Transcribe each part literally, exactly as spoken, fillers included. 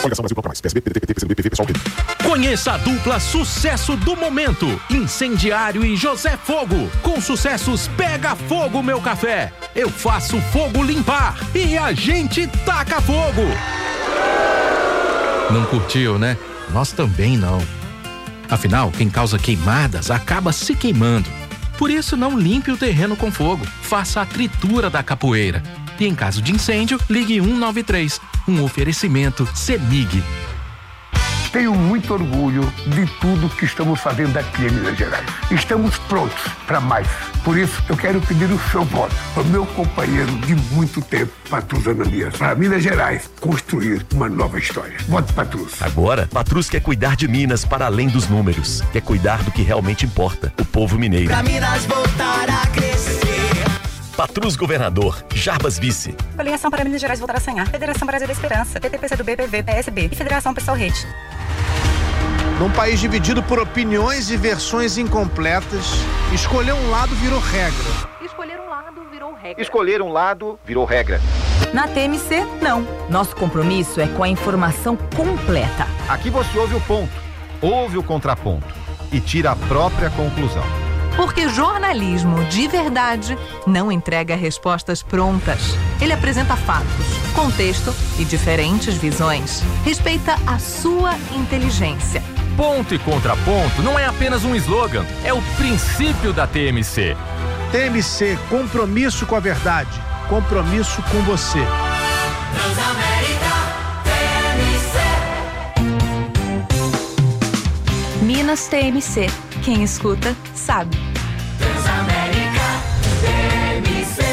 Coligação Brasil Bloco Mais, P S B, P D T, P T, P C B, P V, Pessoal, P D. Conheça a dupla sucesso do momento, Incendiário e José Fogo. Com sucessos Pega Fogo Meu Café, Eu Faço Fogo Limpar e A Gente Taca Fogo. Não curtiu, né? Nós também não. Afinal, quem causa queimadas acaba se queimando. Por isso, não limpe o terreno com fogo. Faça a tritura da capoeira. E em caso de incêndio, ligue um nove três. Um oferecimento CEMIG. Tenho muito orgulho de tudo que estamos fazendo aqui em Minas Gerais. Estamos prontos para mais. Por isso, eu quero pedir o seu voto para o meu companheiro de muito tempo, Patrus Ananias, para Minas Gerais construir uma nova história. Vote Patrus. Agora, Patrus quer cuidar de Minas para além dos números. Quer cuidar do que realmente importa, o povo mineiro. Pra Minas voltar a crescer. Patrus Governador, Jarbas Vice. Coligação para Minas Gerais voltar a sonhar. Federação Brasil da Esperança, P T P C do B, P V, P S B e Federação Pessoal Rede. Num país dividido por opiniões e versões incompletas, escolher um lado virou regra. Escolher um lado virou regra. Escolher um lado virou regra. Na T M C, não. Nosso compromisso é com a informação completa. Aqui você ouve o ponto, ouve o contraponto e tira a própria conclusão. Porque jornalismo de verdade não entrega respostas prontas. Ele apresenta fatos, contexto e diferentes visões. Respeita a sua inteligência. Ponto e contraponto não é apenas um slogan, é o princípio da T M C. T M C, compromisso com a verdade, compromisso com você. Transamérica, T M C. Minas T M C. Quem escuta, sabe. Transamérica, T M C.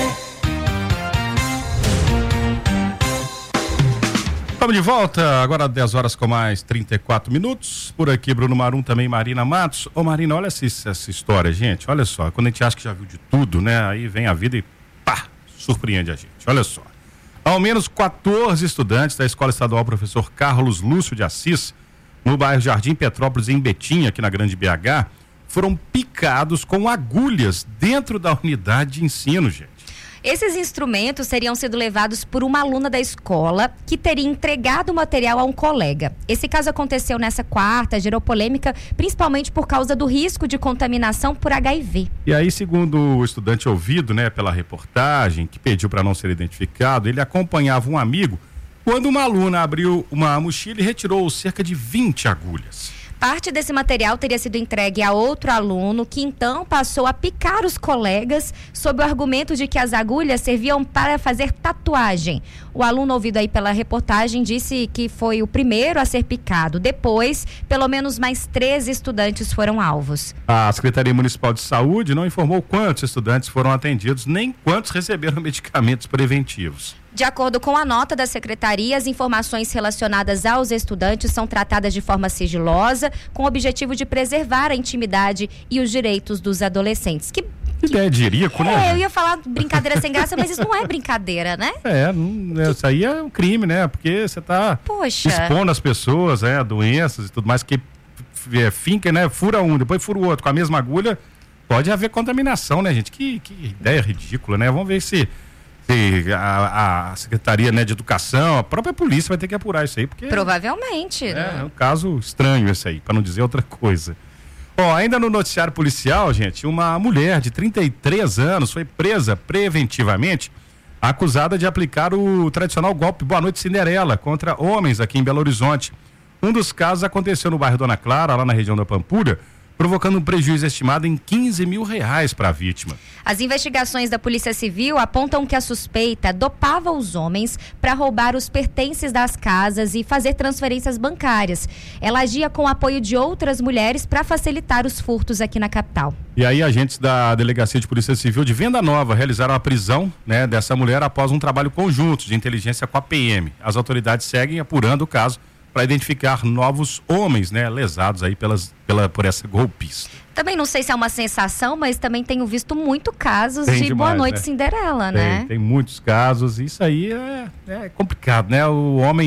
Estamos de volta, agora dez horas com mais trinta e quatro minutos. Por aqui, Bruno Marum, também Marina Matos. Ô Marina, olha essa, essa história, gente. Olha só, quando a gente acha que já viu de tudo, né? Aí vem a vida e pá, surpreende a gente. Olha só. Ao menos quatorze estudantes da Escola Estadual Professor Carlos Lúcio de Assis, no bairro Jardim Petrópolis, em Betim, aqui na Grande B H, foram picados com agulhas dentro da unidade de ensino, gente. Esses instrumentos teriam sido levados por uma aluna da escola que teria entregado o material a um colega. Esse caso aconteceu nessa quarta, gerou polêmica, principalmente por causa do risco de contaminação por H I V. E aí, segundo o estudante ouvido, né, pela reportagem, que pediu para não ser identificado, ele acompanhava um amigo quando uma aluna abriu uma mochila e retirou cerca de vinte agulhas. Parte desse material teria sido entregue a outro aluno, que então passou a picar os colegas sob o argumento de que as agulhas serviam para fazer tatuagem. O aluno ouvido aí pela reportagem disse que foi o primeiro a ser picado. Depois, pelo menos mais treze estudantes foram alvos. A Secretaria Municipal de Saúde não informou quantos estudantes foram atendidos, nem quantos receberam medicamentos preventivos. De acordo com a nota da secretaria, as informações relacionadas aos estudantes são tratadas de forma sigilosa, com o objetivo de preservar a intimidade e os direitos dos adolescentes. Que, que ideia de rico, né? É, eu ia falar brincadeira sem graça, mas isso não é brincadeira, né? É, não, isso aí é um crime, né? Porque você está expondo as pessoas, é, doenças e tudo mais, que é, finca, né? Fura um, depois fura o outro, com a mesma agulha, pode haver contaminação, né, gente? Que, que ideia ridícula, né? Vamos ver se... A, a Secretaria, né, de Educação, a própria polícia vai ter que apurar isso aí, porque... Provavelmente. É, né? é um caso estranho esse aí, para não dizer outra coisa. Ó, ainda no noticiário policial, gente, uma mulher de trinta e três anos foi presa preventivamente, acusada de aplicar o tradicional golpe Boa Noite Cinderela contra homens aqui em Belo Horizonte. Um dos casos aconteceu no bairro Dona Clara, lá na região da Pampulha, provocando um prejuízo estimado em quinze mil reais para a vítima. As investigações da Polícia Civil apontam que a suspeita dopava os homens para roubar os pertences das casas e fazer transferências bancárias. Ela agia com o apoio de outras mulheres para facilitar os furtos aqui na capital. E aí, agentes da Delegacia de Polícia Civil de Venda Nova realizaram a prisão, né, dessa mulher após um trabalho conjunto de inteligência com a P M. As autoridades seguem apurando o caso para identificar novos homens, né, lesados aí pelas, pela, por essa golpista. Também não sei se é uma sensação, mas também tenho visto muito casos tem de demais, Boa Noite né? Cinderela, tem, né? Tem muitos casos, isso aí é, é complicado, né? O homem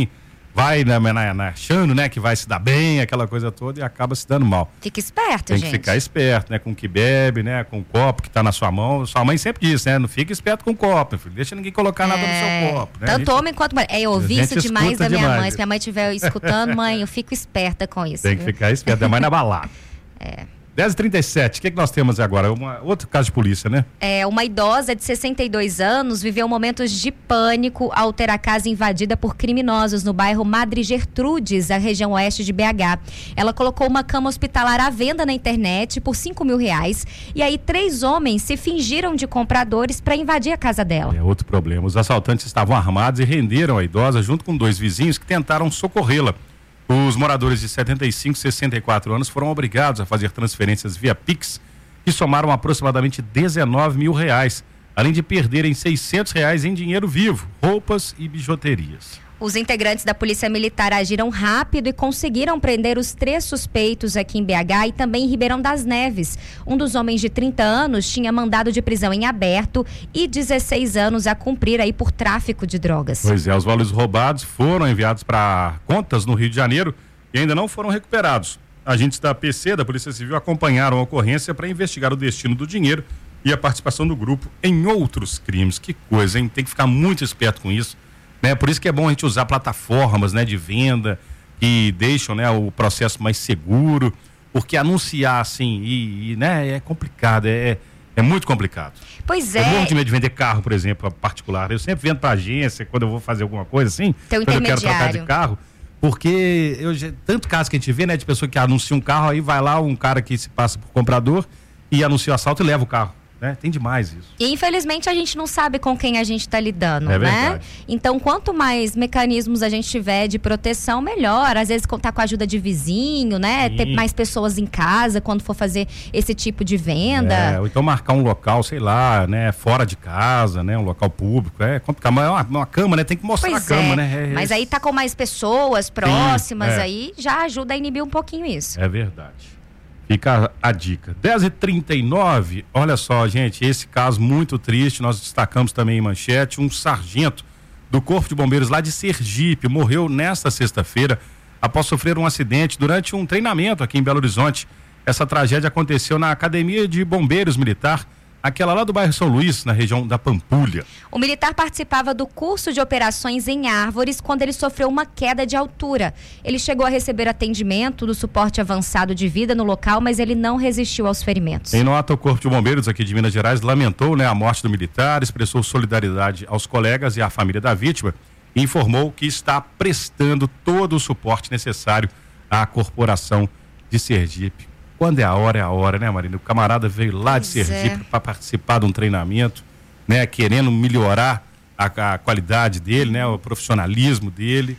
vai na, na, na, achando, né, que vai se dar bem, aquela coisa toda, e acaba se dando mal. Fica esperto, Tem gente. que ficar esperto, né, com o que bebe, né, com o copo que tá na sua mão. Sua mãe sempre diz, né, não fica esperto com o copo, filho. Deixa ninguém colocar é... nada no seu copo. Né? Tanto gente... homem quanto mulher. É, eu ouvi isso demais da minha demais. mãe. Se minha mãe estiver escutando, mãe, eu fico esperta com isso. Tem que viu? ficar esperto, é mais na balada. É. dez e trinta e sete, o que, que nós temos agora? Uma, outro caso de polícia, né? É, uma idosa de sessenta e dois anos viveu momentos de pânico ao ter a casa invadida por criminosos no bairro Madre Gertrudes, a região oeste de B H. Ela colocou uma cama hospitalar à venda na internet por cinco mil reais e aí três homens se fingiram de compradores para invadir a casa dela. É outro problema. Os assaltantes estavam armados e renderam a idosa junto com dois vizinhos que tentaram socorrê-la. Os moradores de setenta e cinco e sessenta e quatro anos foram obrigados a fazer transferências via Pix, que somaram aproximadamente dezenove mil reais, além de perderem seiscentos reais em dinheiro vivo, roupas e bijuterias. Os integrantes da Polícia Militar agiram rápido e conseguiram prender os três suspeitos aqui em B H e também em Ribeirão das Neves. Um dos homens de trinta anos tinha mandado de prisão em aberto e dezesseis anos a cumprir aí por tráfico de drogas. Pois é, os valores roubados foram enviados para contas no Rio de Janeiro e ainda não foram recuperados. Agentes da P C, da Polícia Civil, acompanharam a ocorrência para investigar o destino do dinheiro e a participação do grupo em outros crimes. Que coisa, hein? Tem que ficar muito esperto com isso. Né? Por isso que é bom a gente usar plataformas, né, de venda que deixam, né, o processo mais seguro, porque anunciar assim e, e, né, é complicado, é, é muito complicado. Pois é. Eu morro de medo de vender carro, por exemplo, particular. Eu sempre vendo para agência quando eu vou fazer alguma coisa assim, Teu quando eu quero trocar de carro, porque eu já, tanto caso que a gente vê, né, de pessoa que anuncia um carro, aí vai lá um cara que se passa por comprador e anuncia o assalto e leva o carro. Né? Tem demais isso. E infelizmente a gente não sabe com quem a gente está lidando, é né? Verdade. Então quanto mais mecanismos a gente tiver de proteção, melhor. Às vezes contar com a ajuda de vizinho, né? Sim. Ter mais pessoas em casa quando for fazer esse tipo de venda. É, ou então marcar um local, sei lá, né? Fora de casa, né? Um local público. É complicado, mas é uma, uma cama, né? Tem que mostrar pois a cama, é. né? É, mas aí tá com mais pessoas próximas, Sim, é. aí já ajuda a inibir um pouquinho isso. É verdade. Fica a, a dica. dez e trinta e nove, olha só, gente, esse caso muito triste, nós destacamos também em manchete, um sargento do Corpo de Bombeiros lá de Sergipe morreu nesta sexta-feira após sofrer um acidente durante um treinamento aqui em Belo Horizonte. Essa tragédia aconteceu na Academia de Bombeiros Militar, aquela lá do bairro São Luís, na região da Pampulha. O militar participava do curso de operações em árvores quando ele sofreu uma queda de altura. Ele chegou a receber atendimento do suporte avançado de vida no local, mas ele não resistiu aos ferimentos. Em nota, o Corpo de Bombeiros aqui de Minas Gerais lamentou, né, a morte do militar, expressou solidariedade aos colegas e à família da vítima e informou que está prestando todo o suporte necessário à corporação de Sergipe. Quando é a hora, é a hora, né, Marina? O camarada veio lá de Pois Sergipe é. para participar de um treinamento, né, querendo melhorar a, a qualidade dele, né, o profissionalismo dele,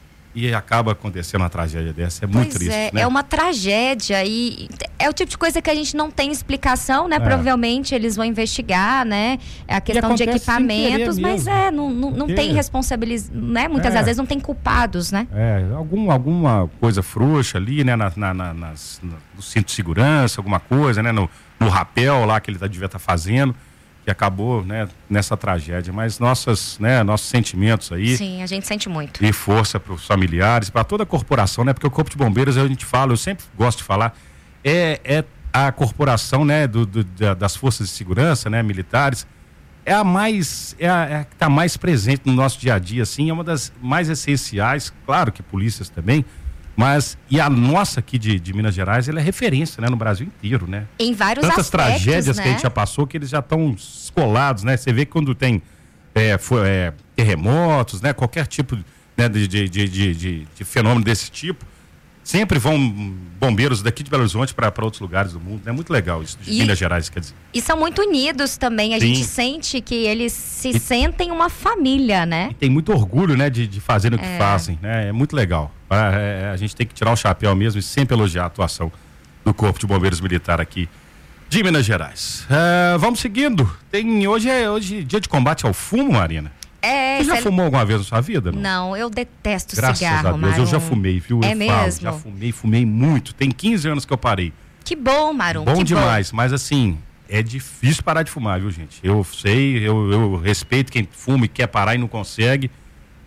e acaba acontecendo uma tragédia dessa. É muito Pois triste, é, né? é uma tragédia e é o tipo de coisa que a gente não tem explicação, né? É. Provavelmente eles vão investigar, né? A questão de acontece sem querer equipamentos, mas mesmo. é, não, não, não Porque- tem responsabilidade, né? Muitas É. das vezes não tem culpados, né? É, algum, alguma coisa frouxa ali, né, na, na, na, nas, na- no cinto de segurança, alguma coisa, né, no, no rapel lá que ele tá, devia estar fazendo, que acabou, né, nessa tragédia. Mas nossas, né, nossos sentimentos aí. Sim, a gente sente muito. E força para os familiares, para toda a corporação, né? Porque o Corpo de Bombeiros, a gente fala, eu sempre gosto de falar, é, é a corporação, né, do, do- da- das forças de segurança, né, militares, é a mais, é a, é a que está mais presente no nosso dia a dia, assim, é uma das mais essenciais, claro que polícias também, mas, e a nossa aqui de, de Minas Gerais, ela é referência, né, no Brasil inteiro, né? Em vários Tantas aspectos, tragédias né? que a gente já passou que eles já estão escolados, né? Você vê que quando tem é, foi, é, terremotos, né? Qualquer tipo, né, de, de, de, de, de- de fenômeno desse tipo, sempre vão bombeiros daqui de Belo Horizonte para outros lugares do mundo. É muito legal isso, de E- Minas Gerais, quer dizer. E são muito unidos também. A Sim. gente sente que eles se E- sentem uma família, né? Tem muito orgulho, né, de, de fazerem o que É. fazem, né? É muito legal. Ah, é, a gente tem que tirar o chapéu mesmo e sempre elogiar a atuação do Corpo de Bombeiros Militar aqui de Minas Gerais. Ah, vamos seguindo. Tem, hoje é hoje, dia de combate ao fumo, Marina. É, Você já cê- fumou alguma vez na sua vida? Não, Não, eu detesto Graças cigarro, a Deus, eu já Marum. fumei, viu? É eu falo, mesmo? já fumei, fumei muito. Tem quinze anos que eu parei. Que bom, Marum. Bom que demais, mas assim, é difícil parar de fumar, viu, gente? Eu sei, eu, eu respeito quem fuma e quer parar e não consegue,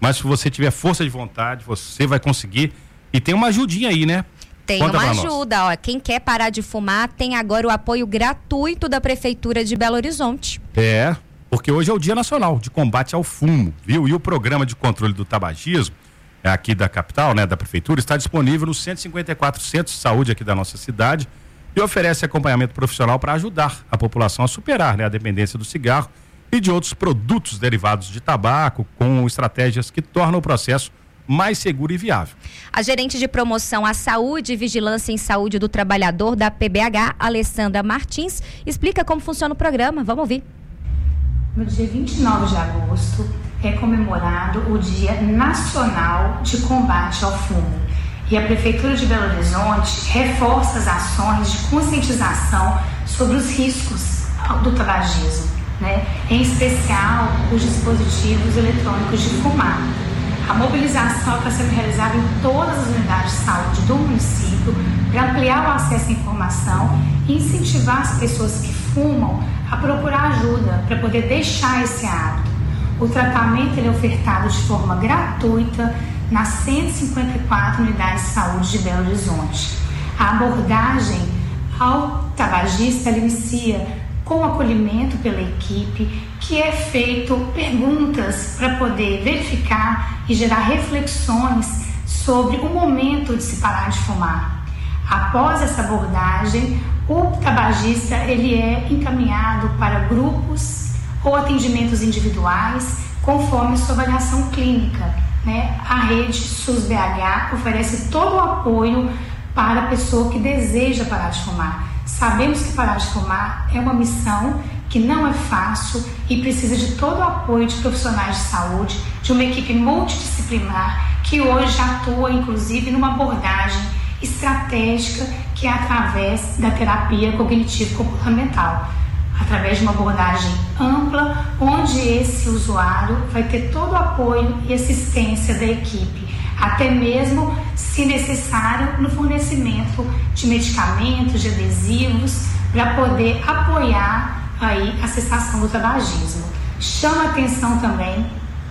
mas se você tiver força de vontade, você vai conseguir. E tem uma ajudinha aí, né? Tem Conta uma pra nós. ajuda, ó. Quem quer parar de fumar tem agora o apoio gratuito da Prefeitura de Belo Horizonte. É, porque hoje é o Dia Nacional de Combate ao Fumo, viu? E o Programa de Controle do Tabagismo, é aqui da capital, né, da Prefeitura, está disponível nos cento e cinquenta e quatro centros de saúde aqui da nossa cidade e oferece acompanhamento profissional para ajudar a população a superar, né, a dependência do cigarro e de outros produtos derivados de tabaco, com estratégias que tornam o processo mais seguro e viável. A gerente de promoção à saúde e vigilância em saúde do trabalhador da P B H, Alessandra Martins, explica como funciona o programa. Vamos ouvir. No dia vinte e nove de agosto é comemorado o Dia Nacional de Combate ao Fumo. E a Prefeitura de Belo Horizonte reforça as ações de conscientização sobre os riscos do tabagismo, né? Em especial os dispositivos eletrônicos de fumar. A mobilização está sendo realizada em todas as unidades de saúde do município para ampliar o acesso à informação e incentivar as pessoas que fumam a procurar ajuda para poder deixar esse hábito. O tratamento ele é ofertado de forma gratuita nas cento e cinquenta e quatro unidades de saúde de Belo Horizonte. A abordagem ao tabagista ela inicia com acolhimento pela equipe, que é feito perguntas para poder verificar e gerar reflexões sobre o momento de se parar de fumar. Após essa abordagem, o tabagista ele é encaminhado para grupos ou atendimentos individuais, conforme sua avaliação clínica, né? A rede SUS B H oferece todo o apoio para a pessoa que deseja parar de fumar. Sabemos que parar de fumar é uma missão que não é fácil e precisa de todo o apoio de profissionais de saúde, de uma equipe multidisciplinar que hoje atua, inclusive, numa abordagem estratégica que é através da terapia cognitivo-comportamental, através de uma abordagem ampla, onde esse usuário vai ter todo o apoio e assistência da equipe, até mesmo, se necessário, no fornecimento de medicamentos, de adesivos, para poder apoiar aí a cessação do tabagismo. Chama atenção também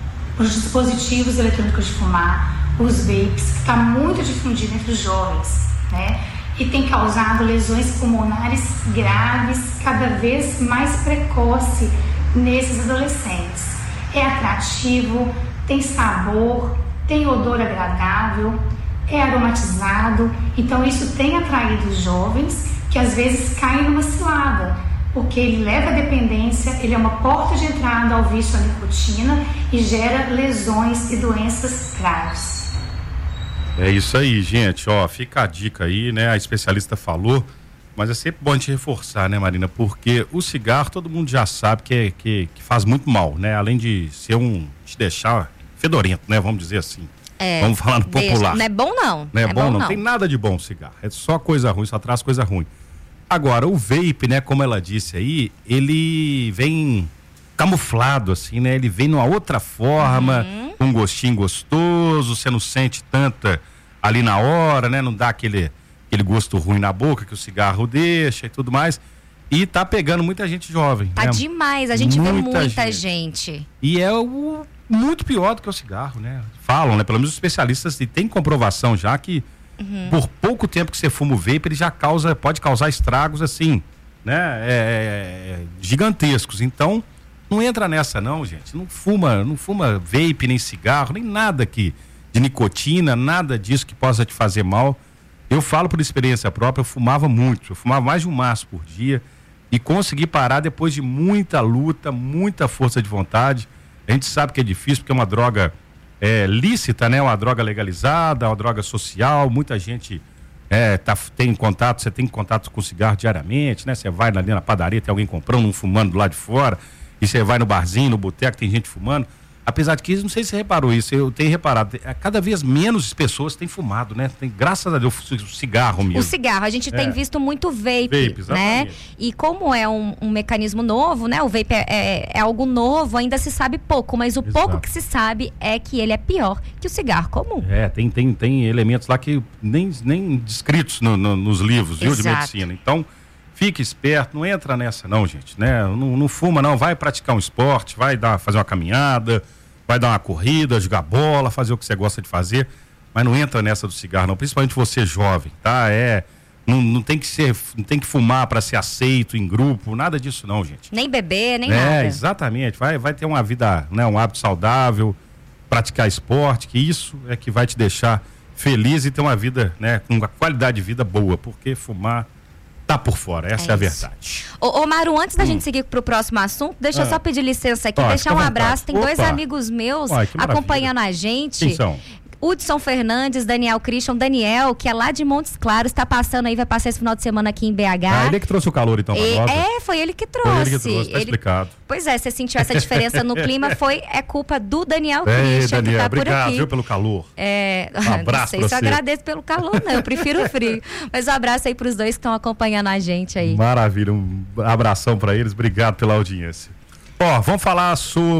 os dispositivos eletrônicos de fumar, os vapes, que está muito difundido entre os jovens, né? E tem causado lesões pulmonares graves, cada vez mais precoce nesses adolescentes. É atrativo, tem sabor, tem odor agradável, é aromatizado, então isso tem atraído os jovens que às vezes caem numa cilada, porque ele leva à dependência, ele é uma porta de entrada ao vício à nicotina e gera lesões e doenças graves. É isso aí, gente, ó, fica a dica aí, né, a especialista falou, mas é sempre bom a gente reforçar, né, Marina, porque o cigarro todo mundo já sabe que, é, que, que faz muito mal, né, além de ser um, te deixar fedorento, né, vamos dizer assim. É, vamos falar no popular. Não é bom não. Não é, é bom, bom não. não, tem nada de bom o cigarro, é só coisa ruim, só traz coisa ruim. Agora, o vape, né, como ela disse aí, ele vem camuflado, assim, né, ele vem numa outra forma, uhum. com um gostinho gostoso, você não sente tanta ali na hora, né, não dá aquele, aquele gosto ruim na boca que o cigarro deixa e tudo mais. E tá pegando muita gente jovem. Tá né? demais, a gente muita vê muita gente. gente. E é o, muito pior do que o cigarro, né? Falam, né? Pelo menos os especialistas, e tem comprovação já que uhum. por pouco tempo que você fuma o vape, ele já causa, pode causar estragos assim, né? É, é, gigantescos. Então, não entra nessa não, gente. Não fuma, não fuma vape, nem cigarro, nem nada que de nicotina, nada disso que possa te fazer mal. Eu falo por experiência própria, eu fumava muito, eu fumava mais de um maço por dia e consegui parar depois de muita luta, muita força de vontade. A gente sabe que é difícil porque é uma droga é, lícita, né? Uma droga legalizada, uma droga social, muita gente é, tá, tem contato, você tem contato com cigarro diariamente, né? Você vai ali na padaria, tem alguém comprando, um fumando do lado de fora, e você vai no barzinho, no boteco, tem gente fumando. Apesar de que, não sei se você reparou isso, eu tenho reparado, cada vez menos pessoas têm fumado, né? Tem, graças a Deus, o cigarro mesmo. O cigarro, a gente é. tem visto muito vape, vape né? E como é um, um mecanismo novo, né? O vape é, é, é algo novo, ainda se sabe pouco, mas o Exato. pouco que se sabe é que ele é pior que o cigarro comum. É, tem, tem, tem elementos lá que nem, nem descritos no, no, nos livros, viu, de medicina. Então, fique esperto, não entra nessa não, gente, né? Não, não fuma não, vai praticar um esporte, vai dar, fazer uma caminhada, vai dar uma corrida, jogar bola, fazer o que você gosta de fazer, mas não entra nessa do cigarro não, principalmente você jovem, tá? É, não, não tem que ser, não tem que fumar para ser aceito em grupo, nada disso não, gente. Nem beber, nem é, nada. Exatamente, vai, vai ter uma vida, né, um hábito saudável, praticar esporte, que isso é que vai te deixar feliz e ter uma vida, né, com uma qualidade de vida boa, porque fumar tá por fora, essa é, é a verdade. Ô, ô Maru, antes da hum. gente seguir pro próximo assunto, deixa ah. eu só pedir licença aqui, Pode, deixar um abraço, tem Opa. dois amigos meus Ai, acompanhando a gente. Quem são? Hudson Fernandes, Daniel Christian, Daniel, que é lá de Montes Claros, está passando aí, vai passar esse final de semana aqui em B H. Ah, ele que trouxe o calor então pra e, nós. É, foi ele que trouxe. Foi ele que trouxe, tá ele... explicado. Pois é, você sentiu essa diferença no clima, foi, é culpa do Daniel Ei, Christian, Daniel, que tá obrigado, por aqui. Viu, pelo calor. É, um abraço não sei pra se eu você. agradeço pelo calor, não, eu prefiro o frio. Mas um abraço aí pros dois que estão acompanhando a gente aí. Maravilha, um abração pra eles, obrigado pela audiência. Ó, vamos falar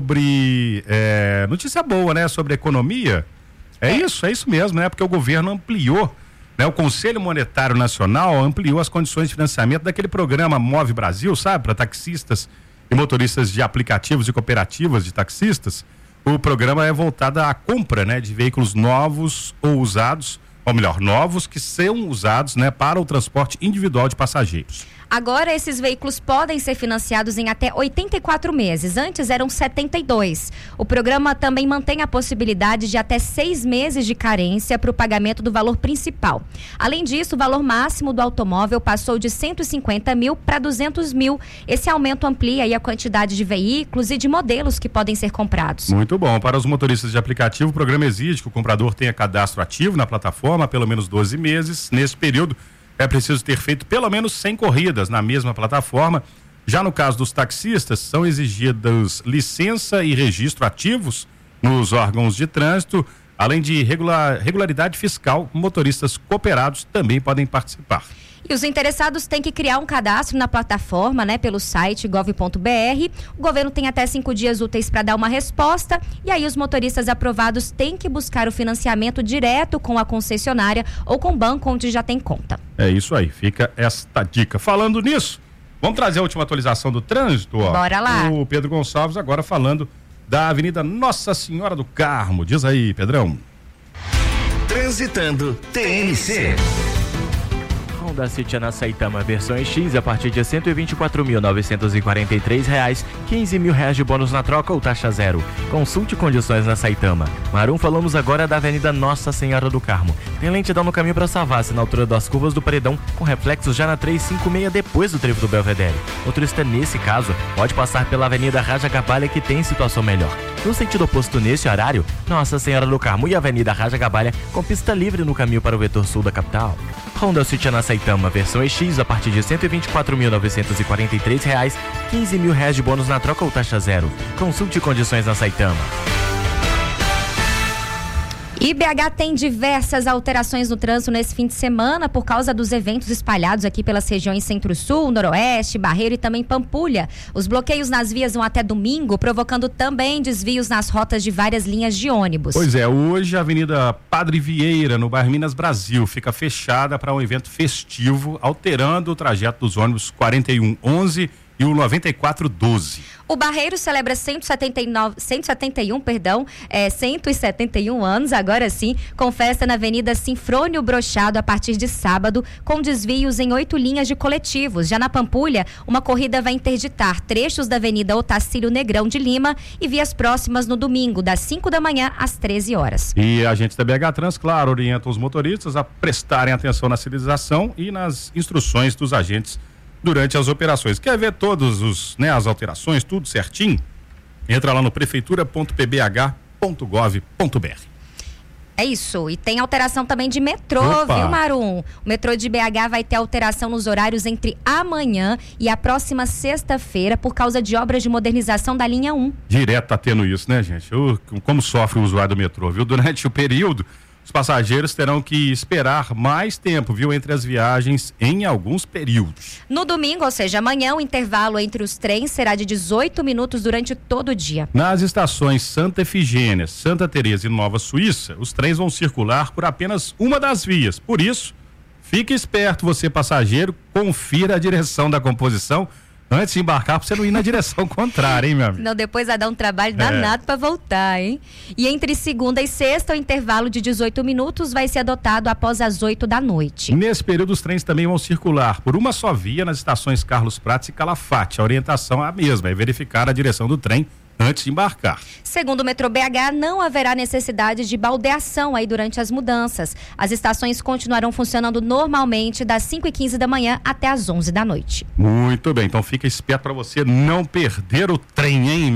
sobre é, notícia boa, né, sobre economia. É, é isso, é isso mesmo, né? Porque o governo ampliou, né? O Conselho Monetário Nacional ampliou as condições de financiamento daquele programa Move Brasil, sabe? Para taxistas e motoristas de aplicativos e cooperativas de taxistas. O programa é voltado à compra, né? De veículos novos ou usados, ou melhor, novos que são usados, né? Para o transporte individual de passageiros. Agora, esses veículos podem ser financiados em até oitenta e quatro meses. Antes eram setenta e dois. O programa também mantém a possibilidade de até seis meses de carência para o pagamento do valor principal. Além disso, o valor máximo do automóvel passou de cento e cinquenta mil para duzentos mil. Esse aumento amplia aí a quantidade de veículos e de modelos que podem ser comprados. Muito bom. Para os motoristas de aplicativo, o programa exige que o comprador tenha cadastro ativo na plataforma há pelo menos doze meses. Nesse período, é preciso ter feito pelo menos cem corridas na mesma plataforma. Já no caso dos taxistas, são exigidas licença e registro ativos nos órgãos de trânsito. Além de regular, regularidade fiscal, motoristas cooperados também podem participar. E os interessados têm que criar um cadastro na plataforma, né, pelo site gov ponto br. O governo tem até cinco dias úteis para dar uma resposta. E aí os motoristas aprovados têm que buscar o financiamento direto com a concessionária ou com o banco onde já tem conta. É isso aí, fica esta dica. Falando nisso, vamos trazer a última atualização do trânsito, ó. Bora lá. O Pedro Gonçalves agora falando da Avenida Nossa Senhora do Carmo. Diz aí, Pedrão. Transitando T N C. Honda City na Saitama versão X a partir de cento e vinte e quatro mil novecentos e quarenta e três reais, quinze mil reais de bônus na troca ou taxa zero. Consulte condições na Saitama. Marum, falamos agora da Avenida Nossa Senhora do Carmo. Tem lentidão no caminho para Savassi, na altura das curvas do Paredão, com reflexos já na trezentos e cinquenta e seis depois do trevo do Belvedere. Motorista, nesse caso, pode passar pela Avenida Raja Gabalha, que tem situação melhor. No sentido oposto nesse horário, Nossa Senhora do Carmo e Avenida Raja Gabalha, com pista livre no caminho para o vetor sul da capital. Honda City na Saitama versão E X a partir de cento e vinte e quatro mil novecentos e quarenta e três reais, quinze mil reais de bônus na troca ou taxa zero. Consulte condições na Saitama. E B H tem diversas alterações no trânsito nesse fim de semana por causa dos eventos espalhados aqui pelas regiões Centro-Sul, Noroeste, Barreiro e também Pampulha. Os bloqueios nas vias vão até domingo, provocando também desvios nas rotas de várias linhas de ônibus. Pois é, hoje a Avenida Padre Vieira, no bairro Minas Brasil, fica fechada para um evento festivo, alterando o trajeto dos ônibus quarenta e um onze e o noventa e quatro doze. O Barreiro celebra cento e setenta e nove, cento e setenta e um, perdão, é, cento e setenta e um anos, agora sim, com festa na Avenida Sinfrônio Brochado a partir de sábado, com desvios em oito linhas de coletivos. Já na Pampulha, uma corrida vai interditar trechos da Avenida Otacílio Negrão de Lima e vias próximas no domingo, das cinco da manhã às treze horas. E a gente da B H Trans, claro, orienta os motoristas a prestarem atenção na sinalização e nas instruções dos agentes durante as operações. Quer ver todos os, né, as alterações, tudo certinho? Entra lá no prefeitura ponto p b h ponto gov ponto b r. É isso, e tem alteração também de metrô, Opa. viu, Marum? O metrô de B H vai ter alteração nos horários entre amanhã e a próxima sexta-feira por causa de obras de modernização da linha um. Direto tá tendo isso, né, gente? Eu, como sofre o usuário do metrô, viu? Durante o período, os passageiros terão que esperar mais tempo, viu, entre as viagens em alguns períodos. No domingo, ou seja, amanhã, o intervalo entre os trens será de dezoito minutos durante todo o dia. Nas estações Santa Efigênia, Santa Teresa e Nova Suíça, os trens vão circular por apenas uma das vias. Por isso, fique esperto você, passageiro, confira a direção da composição Antes de embarcar, pra você não ir na direção contrária, hein, meu amigo? Não, depois vai dar um trabalho danado é. para voltar, hein? E entre segunda e sexta, o intervalo de dezoito minutos vai ser adotado após as oito da noite. Nesse período, os trens também vão circular por uma só via nas estações Carlos Prates e Calafate. A orientação é a mesma, é verificar a direção do trem antes de embarcar. Segundo o Metrô B H, não haverá necessidade de baldeação aí durante as mudanças. As estações continuarão funcionando normalmente das cinco e quinze da manhã até as onze da noite. Muito bem, então fica esperto para você não perder o trem, hein?